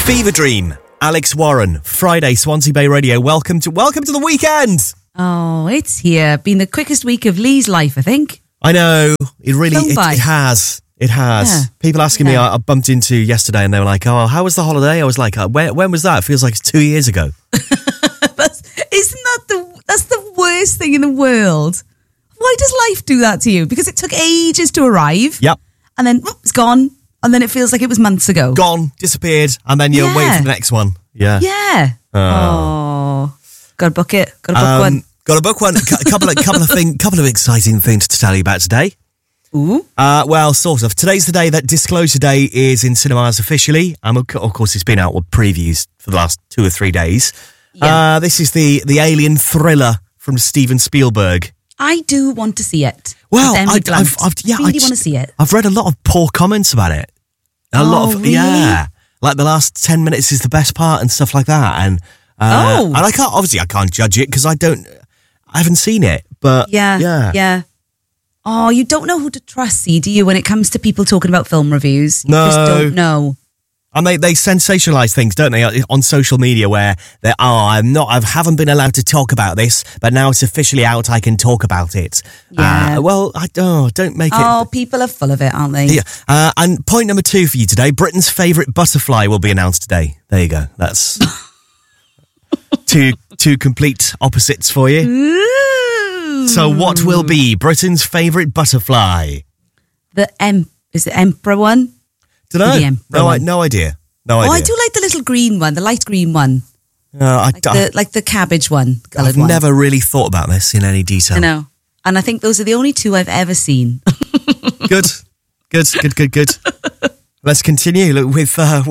Fever Dream, Alex Warren, Friday, Swansea Bay Radio. Welcome to the weekend. Oh, it's here. Been the quickest week of Lee's life, I think. I know. It really it has. It has. Yeah. People asking me, I bumped into yesterday and they were like, oh, how was the holiday? I was like, when was that? It feels like it's 2 years ago. That's the worst thing in the world. Why does life do that to you? Because it took ages to arrive. Yep. And then it's gone. And then it feels like it was months ago. Gone, disappeared, and then you're waiting for the next one. Yeah. Yeah. Oh. Got to book it. Got to book one. Got to book one. Couple of exciting things to tell you about today. Ooh. Well, sort of. Today's the day that Disclosure Day is in cinemas officially. Of course, it's been out with previews for the last 2 or 3 days. Yeah. This is the alien thriller from Steven Spielberg. I do want to see it. Well, I really want to see it. I've read a lot of poor comments about it. Really? Like the last 10 minutes is the best part and stuff like that. And I can't judge it because I haven't seen it. But yeah. Oh, you don't know who to trust, do you? When it comes to people talking about film reviews, you just don't know. And they sensationalise things, don't they, on social media where I haven't been allowed to talk about this, but now it's officially out, I can talk about it. Yeah. Don't make it. Oh, people are full of it, aren't they? Yeah. And point number 2 for you today, Britain's favourite butterfly will be announced today. There you go. That's two complete opposites for you. Ooh. So what will be Britain's favourite butterfly? Is the Emperor one? Don't know. No idea. No idea. Oh, I do like the little green one, the light green one. Like the cabbage one. I've never really thought about this in any detail. I know. And I think those are the only 2 I've ever seen. Good. Let's continue with